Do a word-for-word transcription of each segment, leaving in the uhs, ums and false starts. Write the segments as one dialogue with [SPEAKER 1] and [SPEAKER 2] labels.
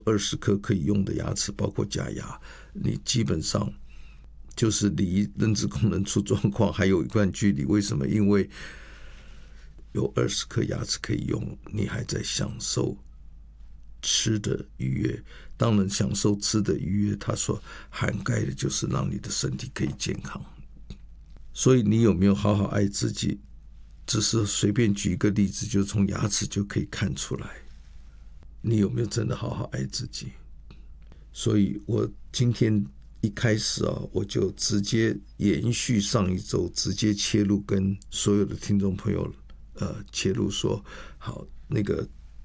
[SPEAKER 1] 二十颗可以用的牙齿，包括假牙，你基本上就是离认知功能出状况还有一段距离。为什么？因为有二十颗牙齿可以用，你还在享受吃的愉悦。当然享受吃的愉悦，它所涵盖的就是让你的身体可以健康。所以你有没有好好爱自己，只是随便举一个例子，就从牙齿就可以看出来你有没有真的好好爱自己。所以我今天一开始啊，我就直接延续上一周，直接切入跟所有的听众朋友呃切入说，好，那个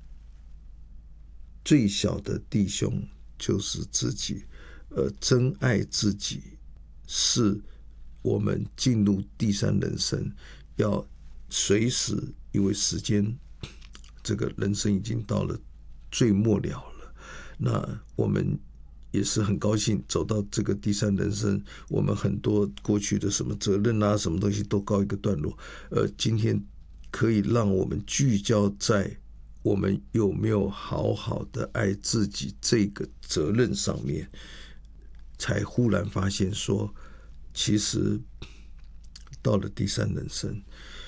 [SPEAKER 1] 最小的弟兄就是自己，呃，真爱自己是我们进入第三人生要随时，因为时间这个人生已经到了最末了了，那我们也是很高兴走到这个第三人生，我们很多过去的什么责任啊，什么东西都告一个段落，呃，今天可以让我们聚焦在我们有没有好好的爱自己这个责任上面，才忽然发现说，其实到了第三人生，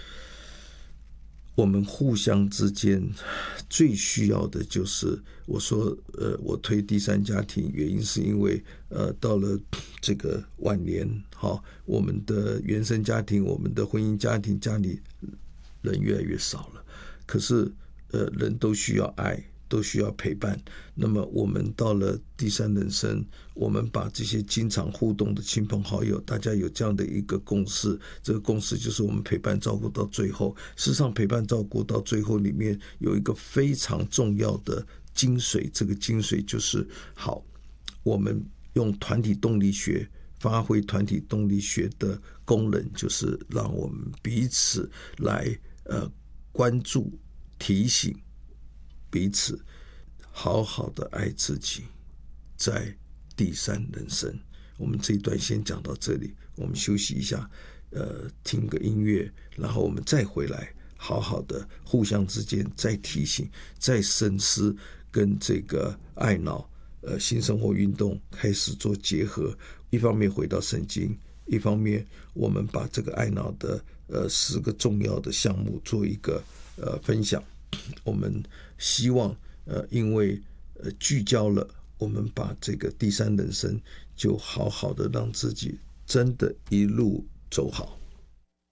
[SPEAKER 1] 我们互相之间最需要的就是，我说，呃，我推第三家庭，原因是因为，呃，到了这个晚年，好，我们的原生家庭，我们的婚姻家庭，家里人越来越少了，可是，呃，人都需要爱，都需要陪伴。那么我们到了第三人生，我们把这些经常互动的亲朋好友，大家有这样的一个共识，这个共识就是我们陪伴照顾到最后。事实上，陪伴照顾到最后里面有一个非常重要的精髓，这个精髓就是好，我们用团体动力学发挥团体动力学的功能，就是让我们彼此来呃关注、提醒彼此，好好的爱自己，在第三人生。我们这一段先讲到这里，我们休息一下，呃，听个音乐，然后我们再回来，好好的互相之间再提醒、再深思，跟这个爱脑呃新生活运动开始做结合。一方面回到圣经，一方面我们把这个爱脑的呃十个重要的项目做一个呃分享。我们希望呃因为呃聚焦了，我们把这个第三人生就好好的让自己真的一路走好。